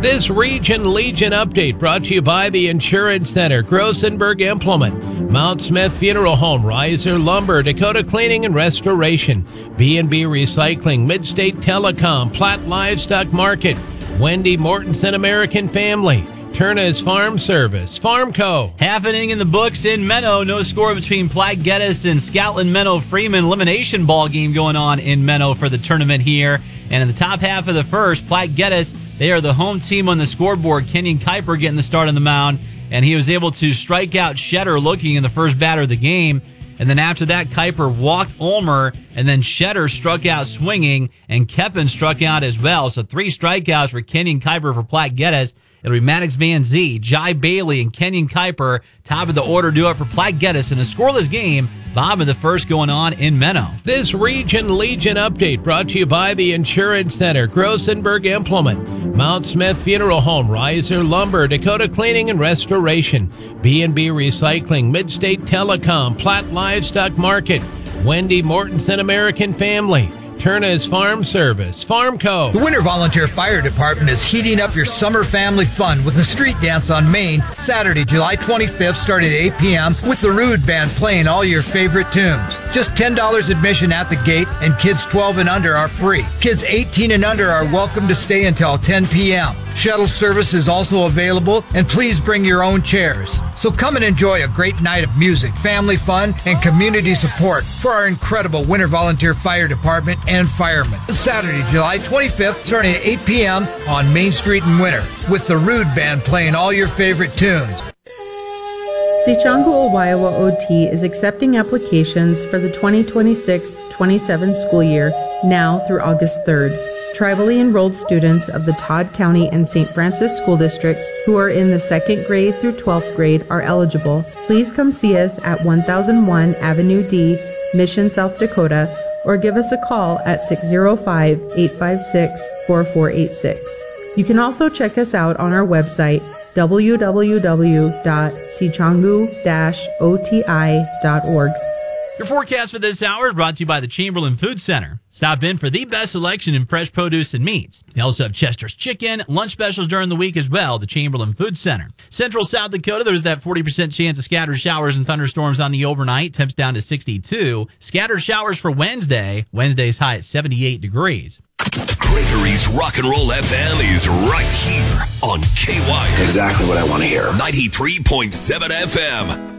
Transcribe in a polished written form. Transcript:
This Region Legion update brought to you by the Insurance Center, Grossenberg Implement, Mount Smith Funeral Home, Riser Lumber, Dakota Cleaning and Restoration, B&B Recycling, Midstate Telecom, Platt Livestock Market, Wendy Mortensen American Family, Turner's Farm Service, Farmco. Half inning in the books in Menno. No score between Platte Geddes and Scotland Menno Freeman. Elimination ball game going on in Menno for the tournament here. And in the top half of the first, Platte Geddes, they are the home team on the scoreboard. Kenyon Kuiper getting the start on the mound, and he was able to strike out Shetter looking in the first batter of the game. And then after that, Kuiper walked Ulmer, and then Shetter struck out swinging, and Keppen struck out as well. So 3 strikeouts for Kenyon Kuiper for Platte Geddes. It'll be Maddox Van Zee, Jai Bailey, and Kenyon Kuiper top of the order do it for Platte Geddes in a scoreless game. Bob in the first going on in Menno. This Region Legion update brought to you by the Insurance Center, Grossenberg Implement, Mount Smith Funeral Home, Riser Lumber, Dakota Cleaning and Restoration, B&B Recycling, Midstate Telecom, Platt Livestock Market, Wendy Mortensen American Family, Turner's Farm Service, Farmco. The Winter Volunteer Fire Department is heating up your summer family fun with a street dance on Main, Saturday, July 25th, starting at 8 p.m. with the Rude Band playing all your favorite tunes. Just $10 admission at the gate, and kids 12 and under are free. Kids 18 and under are welcome to stay until 10 p.m. Shuttle service is also available, and please bring your own chairs. So come and enjoy a great night of music, family fun, and community support for our incredible Winter Volunteer Fire Department and firemen. Saturday, July 25th, starting at 8 p.m. on Main Street in Winter, with the Rude Band playing all your favorite tunes. Sichangu Owayawa OT is accepting applications for the 2026-27 school year now through August 3rd. Tribally enrolled students of the Todd County and St. Francis school districts who are in the 2nd grade through 12th grade are eligible. Please come see us at 1001 Avenue D, Mission, South Dakota, or give us a call at 605-856-4486. You can also check us out on our website, www.sichangu-oti.org. Your forecast for this hour is brought to you by the Chamberlain Food Center. Stop in for the best selection in fresh produce and meats. They also have Chester's Chicken, lunch specials during the week as well, the Chamberlain Food Center. Central South Dakota, there's that 40% chance of scattered showers and thunderstorms on the overnight. Temps down to 62. Scattered showers for Wednesday. Wednesday's high at 78 degrees. Gregory's Rock and Roll FM is right here on KY. Exactly what I want to hear. 93.7 FM.